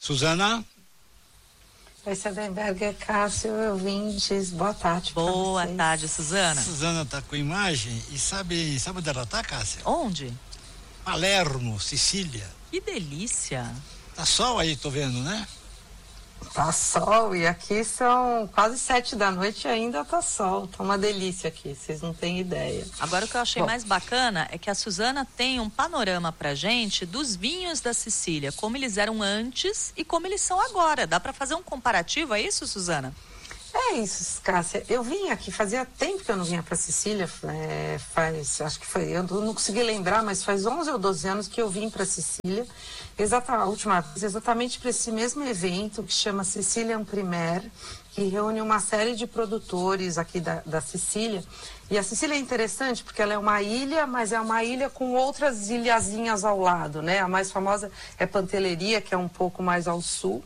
Suzana? Oi, Sadenberger, Cássio, ouvintes, boa tarde. Boa tarde, Suzana. Suzana tá com imagem e sabe onde ela tá, Cássia? Onde? Palermo, Sicília. Que delícia. Tá sol aí, tô vendo, né? Tá sol, e aqui são quase 7 da noite e ainda tá sol. Tá uma delícia aqui, vocês não têm ideia. Agora, o que eu achei mais bacana é que a Suzana tem um panorama pra gente dos vinhos da Sicília, como eles eram antes e como eles são agora. Dá pra fazer um comparativo, é isso, Suzana? É isso, Cássia. Eu vim aqui, fazia tempo que eu não vinha para Sicília, acho que foi, eu não consegui lembrar, mas faz 11 ou 12 anos que eu vim para Sicília, a última vez, exatamente para esse mesmo evento que chama Sicilian Premier, que reúne uma série de produtores aqui da Sicília. E a Sicília é interessante porque ela é uma ilha, mas é uma ilha com outras ilhazinhas ao lado, né? A mais famosa é Pantelleria, que é um pouco mais ao sul.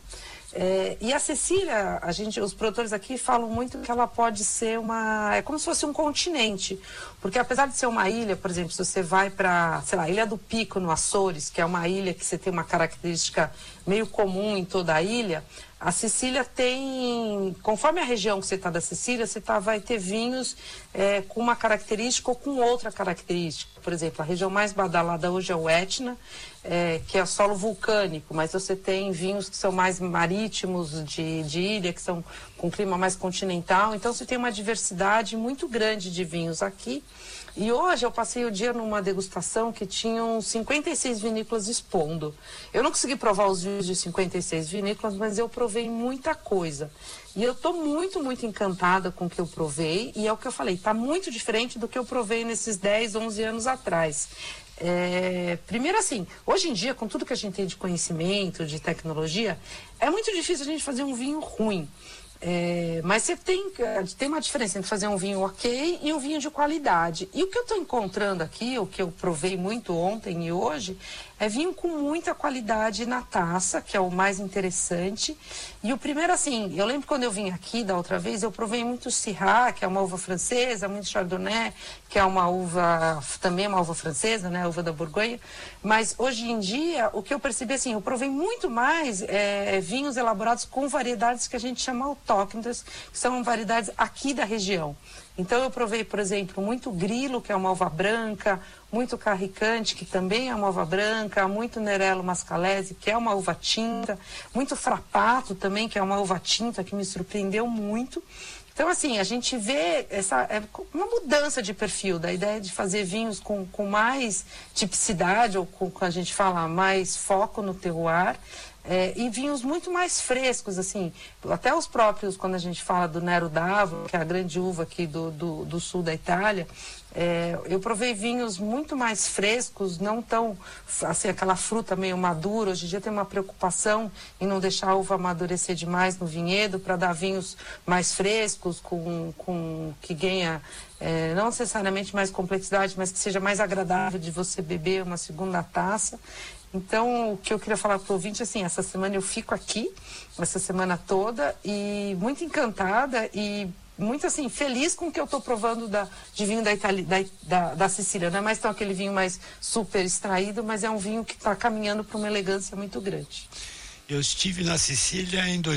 E a Sicília, os produtores aqui falam muito que ela pode ser é como se fosse um continente, porque apesar de ser uma ilha, por exemplo, se você vai para, sei lá, Ilha do Pico, no Açores, que é uma ilha que você tem uma característica meio comum em toda a ilha, a Sicília tem, conforme a região que você está da Sicília, vai ter vinhos com uma característica ou com outra característica. Por exemplo, a região mais badalada hoje é o Etna, que é solo vulcânico, mas você tem vinhos que são mais marítimos de ilha, que são com clima mais continental. Então você tem uma diversidade muito grande de vinhos aqui. E hoje eu passei o dia numa degustação que tinham 56 vinícolas expondo. Eu não consegui provar os vinhos de 56 vinícolas, mas eu provei muita coisa. E eu estou muito, muito encantada com o que eu provei. E é o que eu falei, está muito diferente do que eu provei nesses 10, 11 anos atrás. Primeiro assim, hoje em dia, com tudo que a gente tem de conhecimento, de tecnologia, é muito difícil a gente fazer um vinho ruim. Mas você tem uma diferença entre fazer um vinho ok e um vinho de qualidade. E o que eu estou encontrando aqui, o que eu provei muito ontem e hoje, é vinho com muita qualidade na taça, que é o mais interessante. E o primeiro, assim, eu lembro quando eu vim aqui da outra vez, eu provei muito Syrah, que é uma uva francesa, muito Chardonnay, que é uma uva, também uma uva francesa, né, a uva da Borgonha. Mas hoje em dia, o que eu percebi, assim, eu provei muito mais vinhos elaborados com variedades que a gente chama autóctones, que são variedades aqui da região. Então eu provei, por exemplo, muito Grillo, que é uma uva branca, muito Carricante, que também é uma uva branca, muito Nerello Mascalese, que é uma uva tinta, muito Frappato também, que é uma uva tinta, que me surpreendeu muito. Então, assim, a gente vê uma mudança de perfil, da ideia de fazer vinhos com mais tipicidade, ou com a gente fala, mais foco no terroir, e vinhos muito mais frescos, assim, até os próprios, quando a gente fala do Nero d'Avo, que é a grande uva aqui do sul da Itália, eu provei vinhos muito mais frescos, não tão, assim, aquela fruta meio madura. Hoje em dia tem uma preocupação em não deixar a uva amadurecer demais no vinhedo, para dar vinhos mais frescos, que ganha, não necessariamente mais complexidade, mas que seja mais agradável de você beber uma segunda taça. Então, o que eu queria falar para o ouvinte, assim, essa semana eu fico aqui, essa semana toda, e muito encantada e muito, assim, feliz com o que eu estou provando de vinho da Sicília. Não é mais tão aquele vinho mais super extraído, mas é um vinho que está caminhando para uma elegância muito grande. Eu estive na Sicília em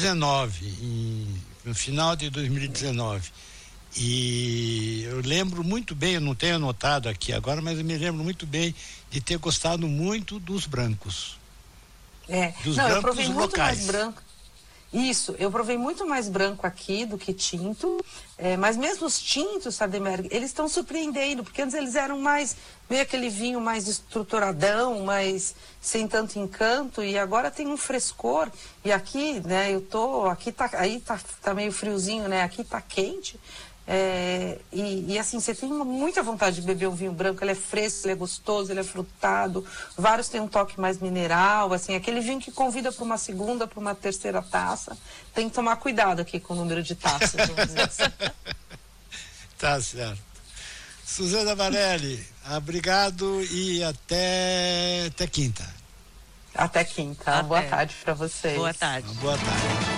2019, no final de 2019. E eu lembro muito bem, eu não tenho anotado aqui agora, mas eu me lembro muito bem de ter gostado muito dos brancos. Dos brancos eu provei muito locais. mais branco. Isso, eu provei muito mais branco aqui do que tinto, mas mesmo os tintos, Sadenberg, eles estão surpreendendo, porque antes eles eram meio aquele vinho mais estruturadão, mais sem tanto encanto, e agora tem um frescor. E aqui, né, aí tá meio friozinho, né, aqui tá quente. E assim, você tem muita vontade de beber um vinho branco. Ele é fresco, ele é gostoso, ele é frutado. Vários têm um toque mais mineral, assim, aquele vinho que convida para uma segunda, para uma terceira taça. Tem que tomar cuidado aqui com o número de taças, vamos dizer assim. Tá certo. Suzana Varelli, obrigado e até quinta. Até quinta. Boa tarde para vocês. Boa tarde. Boa tarde.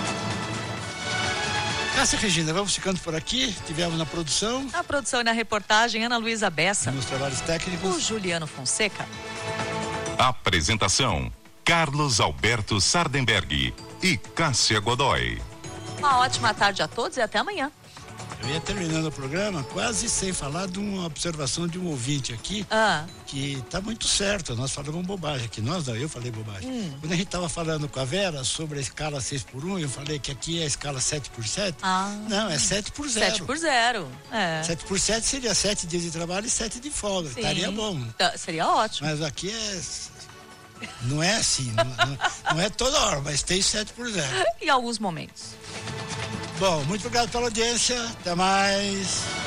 Cássia Regina, vamos ficando por aqui. Tivemos na produção. A produção e na reportagem, Ana Luísa Bessa. Nos trabalhos técnicos, o Juliano Fonseca. Apresentação Carlos Alberto Sardenberg e Cássia Godoy. Uma ótima tarde a todos e até amanhã. Eu ia terminando o programa quase sem falar de uma observação de um ouvinte aqui, que está muito certo. Nós falamos bobagem aqui. Eu falei bobagem. Quando a gente estava falando com a Vera sobre a escala 6x1, eu falei que aqui é a escala 7x7. Não, é 7x0. 7x0. 7x7 seria 7 dias de trabalho e 7 de folga. Sim. Estaria bom. Seria ótimo. Mas aqui não é assim. não é toda hora, mas tem 7x0. Em alguns momentos. Bom, muito obrigado pela audiência. Até mais.